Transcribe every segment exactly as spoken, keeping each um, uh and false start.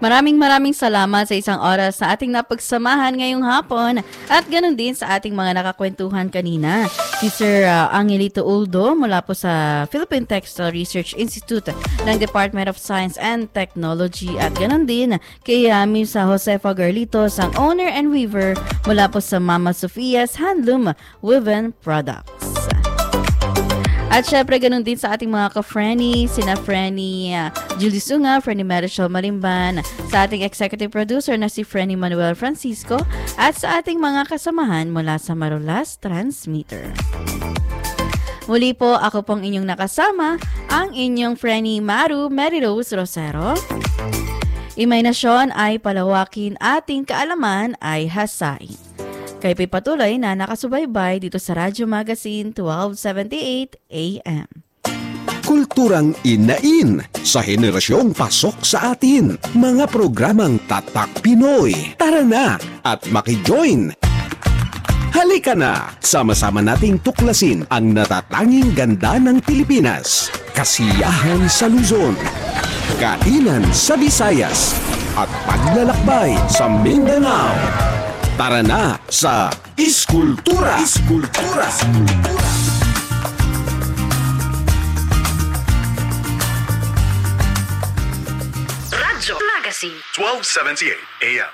Maraming maraming salamat sa isang oras sa ating napagsamahan ngayong hapon at ganun din sa ating mga nakakwentuhan kanina. Si Sir uh, Angelito Uldo mula po sa Philippine Textile Research Institute ng Department of Science and Technology at ganun din kay uh, Miss Josefa Garlitos, ang owner and weaver mula po sa Mama Sofia's Handloom Woven Products. At syempre, ganun din sa ating mga ka-Frenny, sina Frenny uh, Julie Sunga, Frenny Marichel Malimban, sa ating executive producer na si Frenny Manuel Francisco, at sa ating mga kasamahan mula sa Marulas Transmitter. Muli po, ako pong inyong nakasama, ang inyong Frenny Maru Mary Rose Rosero. Imahinasyon ay palawakin, ating kaalaman ay hasain. Kayo po'y patuloy na nakasubaybay dito sa Radyo Magazine twelve seventy-eight A M. Kulturang inain sa henerasyong pasok sa atin. Mga programang Tatak Pinoy. Tara na at makijoin! Halika na! Sama-sama nating tuklasin ang natatanging ganda ng Pilipinas. Kasiyahan sa Luzon, kainan sa Visayas, at paglalakbay sa Mindanao. Tara na sa Iskultura! Iskultura! Radyo Magazine twelve seventy-eight A M.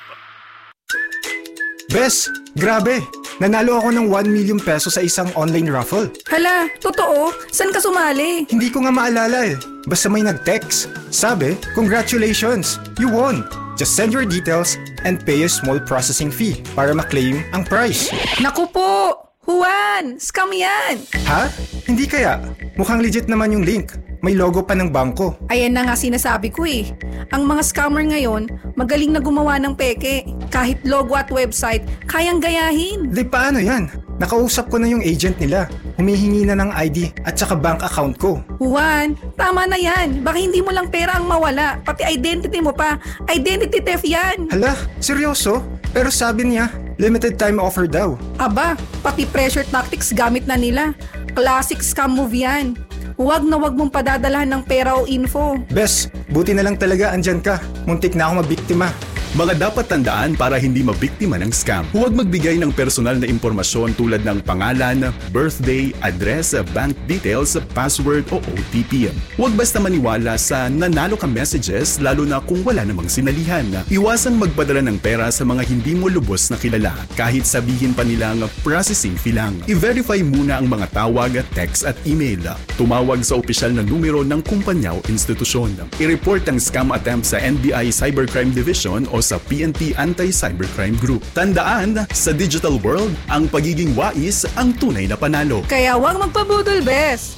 Bes, grabe! Nanalo ako ng one million peso sa isang online raffle. Hala, totoo? San ka sumali? Hindi ko nga maalala eh. Basta may nag-text. Sabi, congratulations! You won! Just send your details and pay a small processing fee para maklaim ang prize. Naku po! Juan! Scam yan! Ha? Hindi kaya? Mukhang legit naman yung link. May logo pa ng bangko. Ayan na nga sinasabi ko eh. Ang mga scammer ngayon, magaling na gumawa ng peke. Kahit logo at website, kayang gayahin. Di paano yan? Nakausap ko na yung agent nila. Humihingi na ng I D at saka bank account ko. Juan, tama na yan. Baka hindi mo lang pera ang mawala. Pati identity mo pa. Identity theft yan. Hala, seryoso? Pero sabi niya, limited time offer daw. Aba, pati pressure tactics gamit na nila. Classic scam move yan. Huwag na huwag mong padadalahan ng pera o info. Bes, buti na lang talaga andyan ka. Muntik na ako mabiktima. Mga dapat tandaan para hindi mabiktima ng scam. Huwag magbigay ng personal na impormasyon tulad ng pangalan, birthday, address, bank details, password o O T P. Huwag basta maniwala sa nanalo ka messages lalo na kung wala namang sinalihan. Iwasang magpadala ng pera sa mga hindi mo lubos na kilala kahit sabihin pa nilang processing fee lang. I-verify muna ang mga tawag, text at email. Tumawag sa opisyal na numero ng kumpanya o institusyon. I-report ang scam attempt sa N B I Cybercrime Division o sa P N P Anti-Cybercrime Group. Tandaan, sa digital world, ang pagiging wais ang tunay na panalo. Kaya huwag magpabudol, Bes.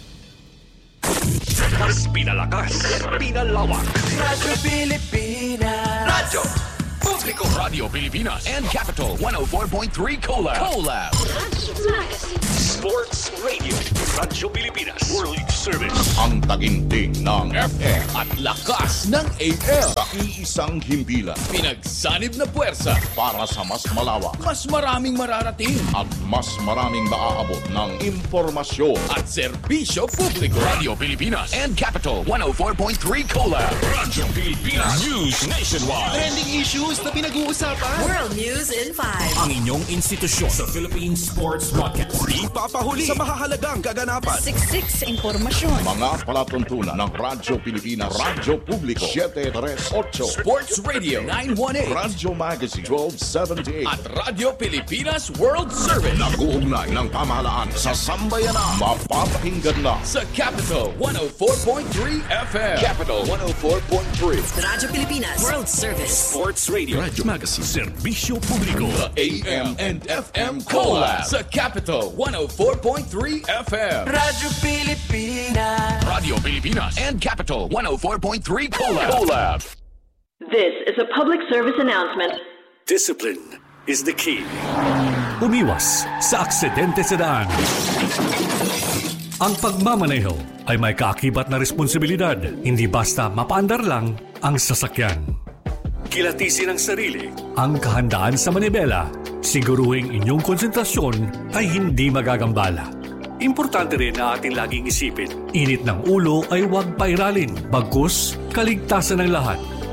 Mas pinalakas, pinalawak. Radyo Pilipinas. Radyo Publiko. Radio Pilipinas and Capital one oh four point three Collab. Collab. Sports Radio. Radyo Pilipinas. World Service. Ang taginting ng F M At lakas ng A M. sa iisang himpilan Pinagsanib na puwersa para sa mas malawak mas maraming mararating at mas maraming maaabot ng impormasyon. at serbisyo publiko. Radio Pilipinas and Capital one oh four point three Collab. Radyo Pilipinas. News nationwide. Trending issues na pinag-uusapan. World News in five. Ang inyong institusyon sa Philippine Sports Podcast. Ipapahuli sa mahahalagang kaganapan. Siksik sa impormasyon. Mga palatuntunan ng Radyo Pilipinas, Radyo Publiko seven three eight, Sports Radio nine one eight Radyo Magazine twelve seventy-eight at Radio Pilipinas World Service nag-uugnay ng pamahalaan sa sambayanan. Mapapakinggan na sa Capital one oh four point three F M. Capital one oh four point three Radyo Pilipinas World Service. Sports Radio. Radyo Magazine. Serbisyo Publiko. The A M and F M Collab sa Capital one oh four point three F M. Radyo Pilipinas. Radio Pilipinas and Capital one oh four point three Collab. Collab. This is a public service announcement. Discipline is the key. Umiwas sa aksidente sa daan. Ang pagmamaneho ay may kaakibat na responsibilidad. Hindi basta mapaandar lang ang sasakyan. Kilatisin ang sarili, ang kahandaan sa manibela. Siguruhing inyong konsentrasyon ay hindi magagambala. Importante rin na ating laging isipin, init ng ulo ay huwag pairalin. Bagkus, kaligtasan ng lahat.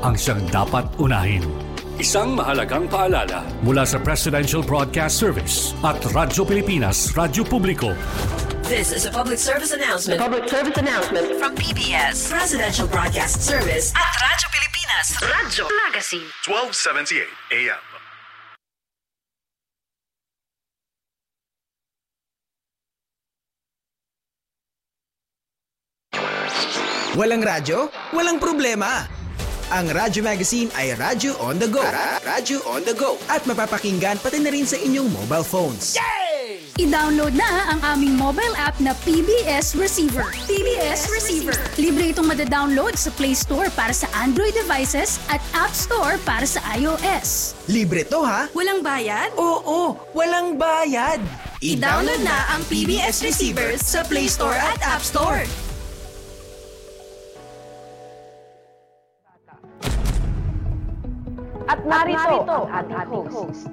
ang siyang dapat unahin. Isang mahalagang paalala mula sa Presidential Broadcast Service at Radyo Pilipinas, Radyo Publiko. This is a public service announcement. A public service announcement From P B S, Presidential Broadcast Service at Radyo Pilipinas, Radyo Magazine. twelve seventy-eight A M. Walang radyo? Walang problema. Ang Radyo Magazine ay Radyo on the go. Ra- Radyo on the go. At mapapakinggan pati na rin sa inyong mobile phones. Yay! I-download na ang aming mobile app na P B S Receiver. P B S Receiver. Libre itong madadownload sa Play Store para sa Android devices at App Store para sa iOS. Libre to ha? Walang bayad? Oo, walang bayad. I-download na ang P B S Receiver sa Play Store at App Store. At narito, ang ating host.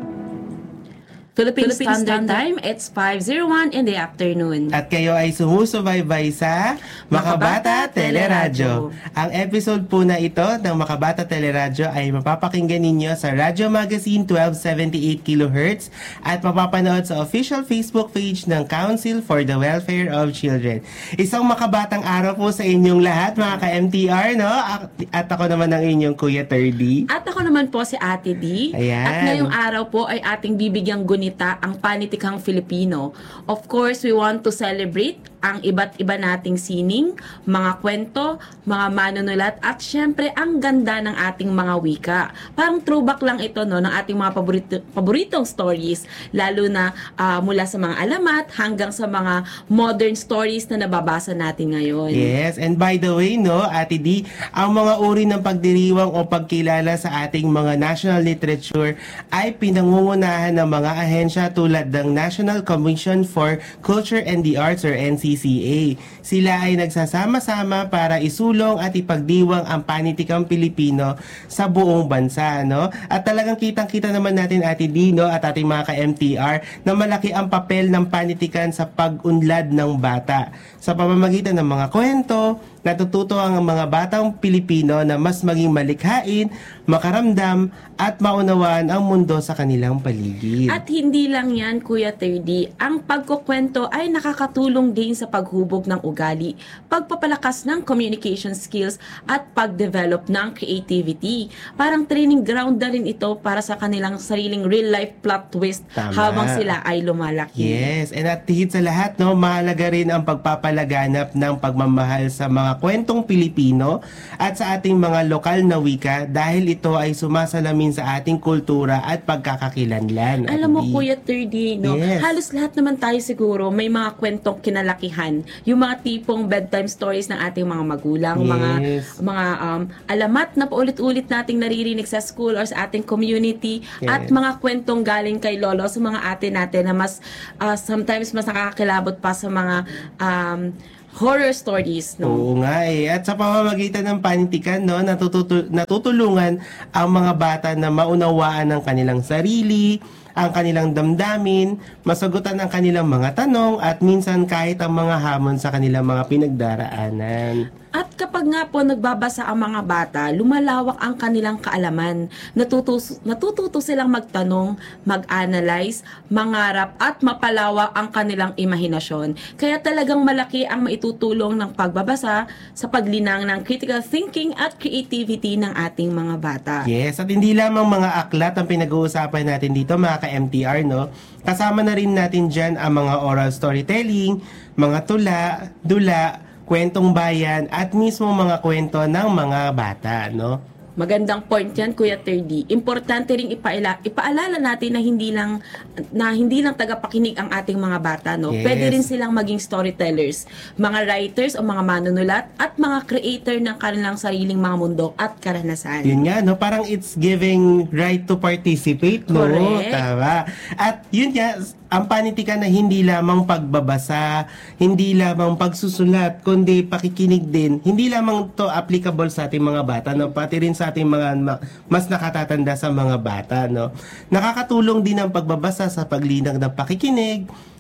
Philippine, Philippine Standard, Standard Time, it's five oh one in the afternoon. At kayo ay sumusubaybay sa Makabata Teleradyo. Ang episode po na ito ng Makabata Teleradyo ay mapapakinggan ninyo sa Radyo Magazine twelve seventy-eight kilohertz at mapapanood sa official Facebook page ng Council for the Welfare of Children. Isang makabatang araw po sa inyong lahat, mga ka-M T R, no? At ako naman ang inyong Kuya Terdy. At ako naman po si Ate D. Ayan. At ngayong araw po ay ating bibigyang gunita ang panitikang Filipino. Of course, we want to celebrate ang iba't iba nating sining, mga kwento, mga manunulat, at syempre ang ganda ng ating mga wika. Parang throwback lang ito, no, ng ating mga paborito, paboritong stories, lalo na uh, mula sa mga alamat hanggang sa mga modern stories na nababasa natin ngayon. Yes, and by the way, no, Ate D, ang mga uri ng pagdiriwang o pagkilala sa ating mga national literature ay pinangungunahan ng mga ahensya tulad ng National Commission for Culture and the Arts or N C C A. Sila ay nagsasama-sama para isulong at ipagdiwang ang panitikang Pilipino sa buong bansa, no? At talagang kitang-kita naman natin, Ate D, no, at ating mga ka-M T R, na malaki ang papel ng panitikan sa pag-unlad ng bata. Sa pamamagitan ng mga kwento, natututo ang mga batang Pilipino na mas maging malikhain, makaramdam, at maunawaan ang mundo sa kanilang paligid. At hindi lang yan, Kuya Terdy, ang pagkukwento ay nakakatulong din sa paghubog ng ugali, pagpapalakas ng communication skills, at pag-develop ng creativity. Parang training ground na rin ito para sa kanilang sariling real-life plot twist. Tama. Habang sila ay lumalaki. Yes, and at higit sa lahat, no, mahalaga rin ang pagpapalaganap ng pagmamahal sa mga kwentong Pilipino at sa ating mga lokal na wika dahil ito ay sumasalamin sa ating kultura at pagkakakilanlan. Alam mo, Kuya Terdy, no, yes, halos lahat naman tayo siguro may mga kwentong kinalakihan. Yung mga tipong bedtime stories ng ating mga magulang, yes, mga mga um, alamat na paulit-ulit nating naririnig sa school or sa ating community, yes, at mga kwentong galing kay lolo sa mga ate natin na mas uh, sometimes mas nakakakilabot pa sa mga um, horror stories, no? Oo nga eh. At sa pamamagitan ng panitikan, no, natututu- natutulungan ang mga bata na maunawaan ang kanilang sarili, ang kanilang damdamin, masagutan ang kanilang mga tanong, at minsan kahit ang mga hamon sa kanilang mga pinagdaraanan. At kapag nga po nagbabasa ang mga bata, lumalawak ang kanilang kaalaman. Natuto, natututo silang magtanong, mag-analyze, mangarap, at mapalawak ang kanilang imahinasyon. Kaya talagang malaki ang maitutulong ng pagbabasa sa paglinang ng critical thinking at creativity ng ating mga bata. Yes, at hindi lamang mga aklat ang pinag-uusapan natin dito, mga ka-M T R, no? Kasama na rin natin dyan ang mga oral storytelling, mga tula, dula, kwentong bayan, at mismo mga kwento ng mga bata, no? Magandang point yan, Kuya Terdy. Importante ring ipaila, ipaalala natin na hindi lang na hindi lang tagapakinig ang ating mga bata, no? Yes. Pwede rin silang maging storytellers, mga writers o mga manunulat, at mga creator ng kanilang sariling mga mundo at karanasan. Yun nga, no? Parang it's giving right to participate, no? Correct. Tama. At yun nga, ang panitikan na hindi lamang pagbabasa, hindi lamang pagsusulat, kundi pakikinig din. Hindi lamang to applicable sa ating mga bata, no? Pati rin sa ating mga ma- mas nakatatanda sa mga bata, no? Nakakatulong din ang pagbabasa sa paglinang ng pakikinig,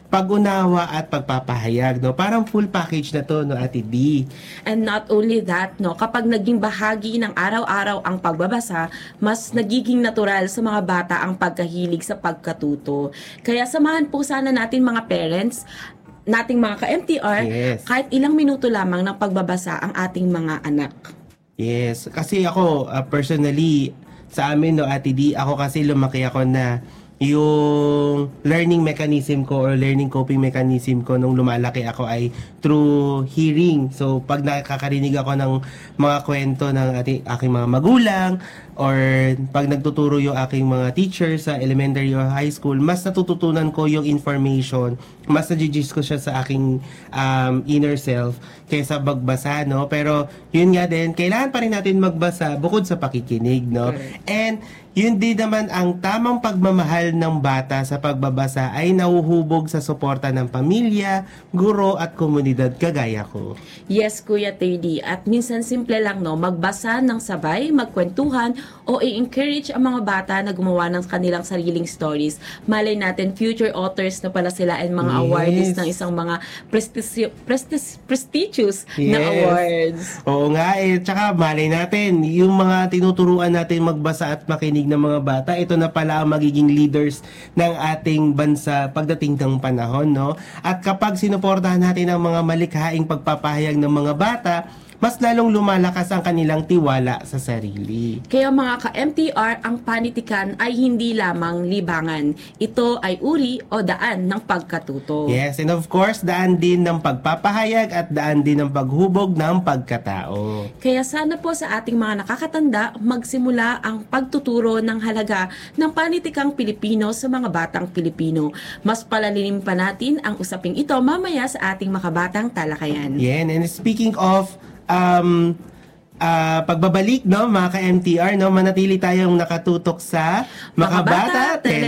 pag-unawa at pagpapahayag, no? Parang full package na to, no, Ate D. And not only that, no, kapag naging bahagi ng araw-araw ang pagbabasa, mas nagiging natural sa mga bata ang pagkahilig sa pagkatuto. Kaya samahan po sana natin mga parents, nating mga ka-M T R, yes, kahit ilang minuto lamang ng pagbabasa ang ating mga anak. Yes, kasi ako, uh, personally, sa amin, no, Ate D, ako kasi lumaki ako na yung learning mechanism ko or learning coping mechanism ko nung lumalaki ako ay through hearing. So, pag nakakarinig ako ng mga kwento ng ating, aking mga magulang or pag nagtuturo yung aking mga teachers sa elementary or high school, mas natututunan ko yung information, mas nagigis ko siya sa aking um, inner self kaysa magbasa, no? Pero, yun nga din, kailangan pa rin natin magbasa bukod sa pakikinig, no? Okay. And, yun din naman ang tamang pagmamahal ng bata sa pagbabasa ay nahuhubog sa suporta ng pamilya, guro at komunidad kagaya ko. Yes, Kuya Teddy. At minsan simple lang, no, magbasa ng sabay, magkwentuhan o i-encourage ang mga bata na gumawa ng kanilang sariling stories. Malay natin, future authors na pala sila and mga yes, awardees ng isang mga prestisio, prestis, prestigious yes, na awards. Oo nga eh. Tsaka malay natin, yung mga tinuturuan natin magbasa at makinig ng mga bata, ito na pala ang magiging leaders ng ating bansa pagdating ng panahon, no? At kapag sinuportahan natin ang mga malikhaing pagpapahayag ng mga bata, mas lalong lumalakas ang kanilang tiwala sa sarili. Kaya mga ka-M T R, ang panitikan ay hindi lamang libangan. Ito ay uri o daan ng pagkatuto. Yes, and of course, daan din ng pagpapahayag at daan din ng paghubog ng pagkatao. Kaya sana po sa ating mga nakakatanda, magsimula ang pagtuturo ng halaga ng panitikang Pilipino sa mga batang Pilipino. Mas palalimin pa natin ang usaping ito mamaya sa ating makabatang talakayan. Yeah, and speaking of um uh, pagbabalik, no, mga ka-M T R, no, manatili tayong nakatutok sa Makabata, Makabata Television.